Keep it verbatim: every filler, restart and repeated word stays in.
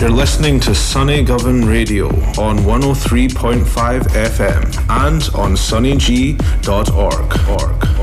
You're listening to Sunny Govan Radio on one oh three point five F M and on sunny g dot org.